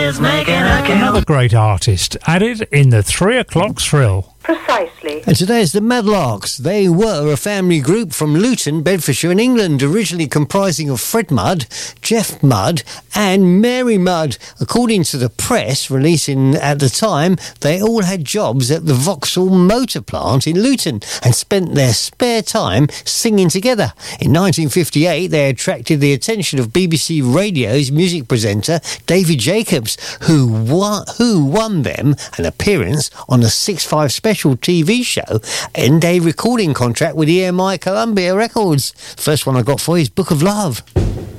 is making a kill. Another great artist added in the 3 o'clock thrill. Precisely. And today's the Madlarks. They were a family group from Luton, Bedfordshire in England, originally comprising of Fred Mudd, Jeff Mudd and Mary Mudd. According to the press releasing at the time, they all had jobs at the Vauxhall motor plant in Luton and spent their spare time singing together. In 1958, they attracted the attention of BBC Radio's music presenter David Jacobs, who won them an appearance on the 6-5 special TV show and a recording contract with EMI Columbia Records. First one I got for you is Book of Love.